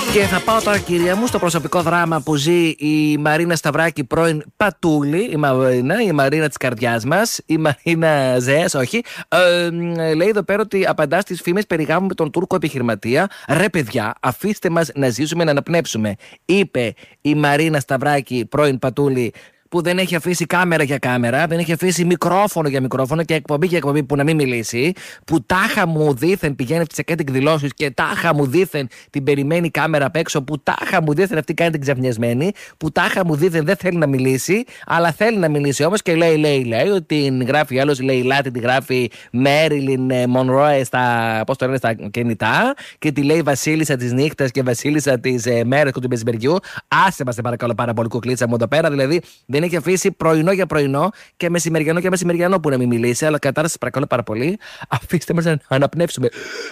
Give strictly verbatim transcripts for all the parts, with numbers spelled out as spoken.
Και θα πάω τώρα, κυρία μου, στο προσωπικό δράμα που ζει η Μαρίνα Σταυράκη, πρώην Πατούλη. Η Μαρίνα, η Μαρίνα της καρδιάς μας. Η Μαρίνα Ζέας, όχι. Ε, λέει εδώ πέρα ότι απαντά στις φήμες περί γάμου με τον Τούρκο επιχειρηματία. Ρε παιδιά, αφήστε μας να ζήσουμε, να αναπνεύσουμε. Είπε η Μαρίνα Σταυράκη, πρώην Πατούλη, που δεν έχει αφήσει κάμερα για κάμερα, δεν έχει αφήσει μικρόφωνο για μικρόφωνο και εκπομπή για εκπομπή που να μην μιλήσει, που τάχα μου δήθεν πηγαίνει στις εκδηλώσεις και τάχα μου δήθεν την περιμένει κάμερα απ' έξω, που τάχα μου δήθεν αυτή κάνει την ξαφνιασμένη, που τάχα μου δήθεν δεν θέλει να μιλήσει, αλλά θέλει να μιλήσει όμως και λέει, λέει, λέει, ότι την γράφει άλλος, λέει, Λάτι, τη γράφει Μέριλιν Μονρόε στα, πώς το λένε, στα κινητά και τη λέει Βασίλισσα της νύχτας και Βασίλισσα της ε, μέρας του μεσημεριού. Άσε μας, παρακαλώ πάρα πολύ, κουκλίτσα μου εδώ πέρα, δηλαδή. Δεν έχει αφήσει πρωινό για πρωινό και μεσημεριανό για μεσημεριανό που να μην μιλήσει. Αλλά κατάρα, σας παρακαλώ πάρα πολύ, αφήστε μας να αναπνεύσουμε.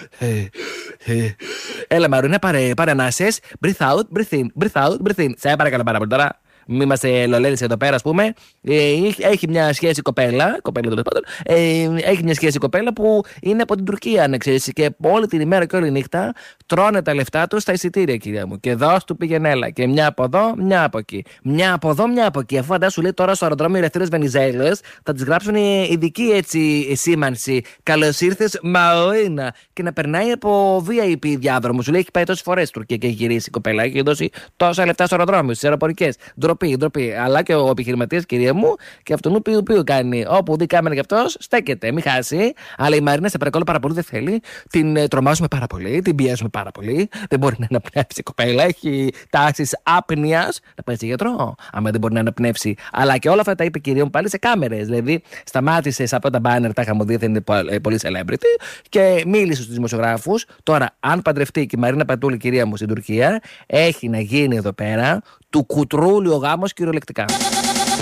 Έλα, Μαρίνα, πάρε, πάρε ανάσες. Breathe out, breathe in, breathe out, breathe in. Σε παρακαλώ πάρα πολύ τώρα. Μη είμαστε λολένες εδώ πέρα, ας πούμε. Ε, έχει μια σχέση κοπέλα, κοπέλα τέλος πάντων, ε, έχει μια σχέση κοπέλα που είναι από την Τουρκία, αν ξέρεις, και όλη την ημέρα και όλη νύχτα τρώνε τα λεφτά του στα εισιτήρια, κυρία μου. Και δώσ' του πηγενέλα. Και μια από εδώ, μια από εκεί. Μια από εδώ, μια από εκεί. Αφού φαντάσου, λέει, τώρα στο αεροδρόμιο Ελευθερίας Βενιζέλος θα της γράψουν ειδική έτσι σήμανση. Καλώς ήρθες, Μαρίνα. Και να περνάει από βι άι πι διάδρομο. Σου λέει, έχει πάει τόσες φορές στην Τουρκία και έχει γυρίσει η κοπέλα. Έχει δώσει τόσα λεφτά στο αεροδρόμιο, στις αεροπορικές. Ντροπή, ντροπή. Αλλά και ο επιχειρηματίας, κυρία μου, και αυτόν που οποίου κάνει. Όπου δει κάμερα κι αυτός, στέκεται, μην χάσει. Αλλά η Μαρίνα, σε παρακαλώ πάρα πολύ, δεν θέλει. Την ε, τρομάζουμε πάρα πολύ, την πιέζουμε πάρα πολύ. Δεν μπορεί να αναπνεύσει η κοπέλα. Έχει τάσεις άπνοιας. Να πάει σε γιατρό, άμα δεν μπορεί να αναπνεύσει. Αλλά και όλα αυτά τα είπε, κυρία μου, πάλι σε κάμερες. Δηλαδή, σταμάτησε από τα μπάνερ, τα χαμοδίθεν πολύ celebrity και μίλησε στους δημοσιογράφους. Τώρα, αν παντρευτεί και η Μαρίνα Πατούλη, κυρία μου, στην Τουρκία, έχει να γίνει εδώ πέρα του κουτρούλι ο γάμος κυριολεκτικά.